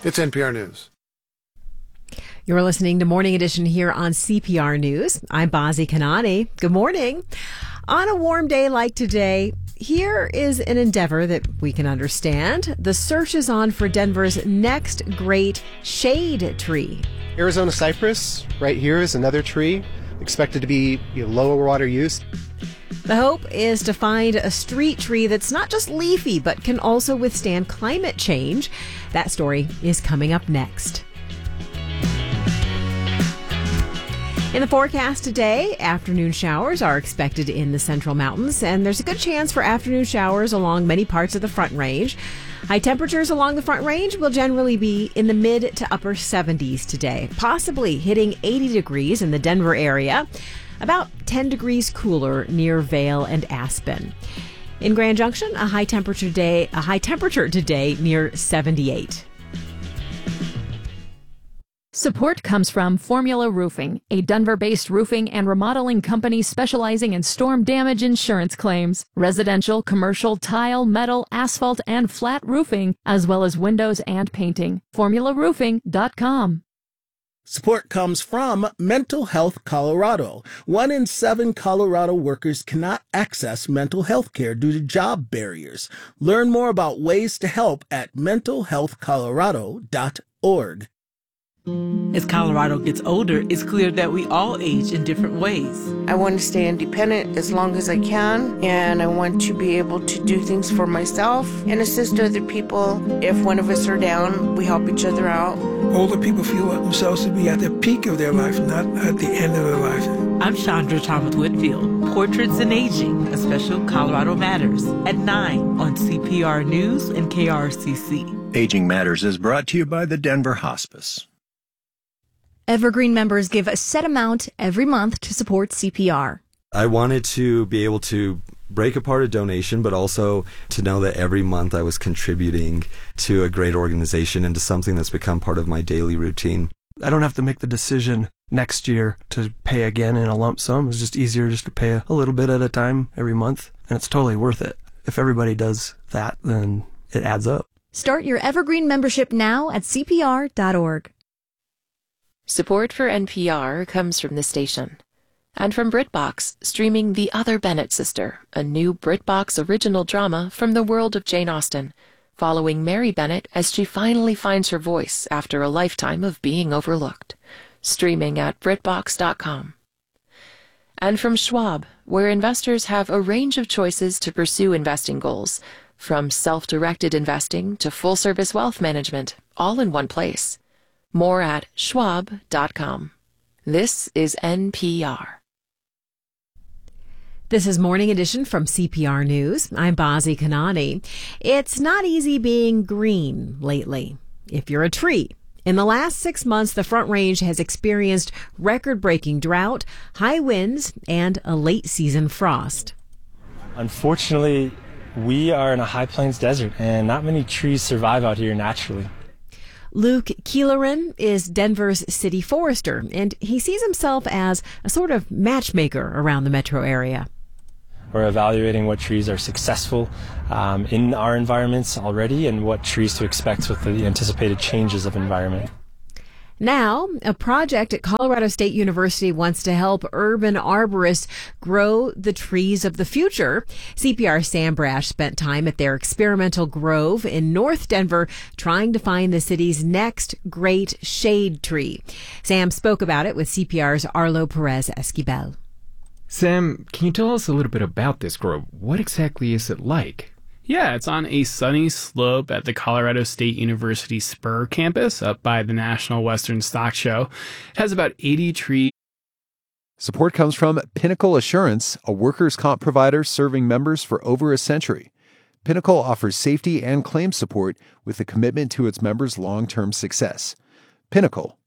It's NPR News. You're listening to Morning Edition here on CPR News. I'm Bazi Kanani. Good morning. On a warm day like today, here is an endeavor that we can understand. The search is on for Denver's next great shade tree. Arizona cypress right here is another tree expected to be lower water use. The hope is to find a street tree that's not just leafy, but can also withstand climate change. That story is coming up next. In the forecast today, afternoon showers are expected in the Central Mountains, and there's a good chance for afternoon showers along many parts of the Front Range. High temperatures along the Front Range will generally be in the mid to upper 70s today, possibly hitting 80 degrees in the Denver area, about 10 degrees cooler near Vail and Aspen. In Grand Junction, a high temperature today near 78. Support comes from Formula Roofing, a Denver-based roofing and remodeling company specializing in storm damage insurance claims, residential, commercial, tile, metal, asphalt, and flat roofing, as well as windows and painting. FormulaRoofing.com. Support comes from Mental Health Colorado. 1 in 7 Colorado workers cannot access mental health care due to job barriers. Learn more about ways to help at mentalhealthcolorado.org. As Colorado gets older, it's clear that we all age in different ways. I want to stay independent as long as I can, and I want to be able to do things for myself and assist other people. If one of us are down, we help each other out. Older people feel themselves to be at the peak of their life, not at the end of their life. I'm Chandra Thomas Whitfield. Portraits in Aging, a special Colorado Matters at 9 on CPR News and KRCC. Aging Matters is brought to you by the Denver Hospice. Evergreen members give a set amount every month to support CPR. I wanted to be able to break apart a donation, but also to know that every month I was contributing to a great organization and to something that's become part of my daily routine. I don't have to make the decision next year to pay again in a lump sum. It's just easier just to pay a little bit at a time every month, and it's totally worth it. If everybody does that, then it adds up. Start your Evergreen membership now at CPR.org. Support for NPR comes from the station and from BritBox, streaming The Other Bennett Sister, a new BritBox original drama from the world of Jane Austen, following Mary Bennett as she finally finds her voice after a lifetime of being overlooked. Streaming at BritBox.com. And from Schwab, where investors have a range of choices to pursue investing goals, from self-directed investing to full-service wealth management, all in one place. More at schwab.com. This is NPR. This is Morning Edition from CPR News. I'm Bazi Kanani. It's not easy being green lately. If you're a tree. In the last 6 months, the Front Range has experienced record-breaking drought, high winds, and a late-season frost. Unfortunately, we are in a high plains desert, and not many trees survive out here naturally. Luke Keelerin is Denver's city forester, and he sees himself as a sort of matchmaker around the metro area. We're evaluating what trees are successful in our environments already and what trees to expect with the anticipated changes of environment. Now, a project at Colorado State University wants to help urban arborists grow the trees of the future. CPR Sam Brash spent time at their experimental grove in North Denver trying to find the city's next great shade tree. Sam spoke about it with CPR's Arlo Perez Esquivel. Sam, can you tell us a little bit about this grove? What exactly is it like? Yeah, it's on a sunny slope at the Colorado State University Spur campus up by the National Western Stock Show. It has about 80 trees. Support comes from Pinnacle Assurance, a workers' comp provider serving members for over a century. Pinnacle offers safety and claims support with a commitment to its members' long-term success. Pinnacle,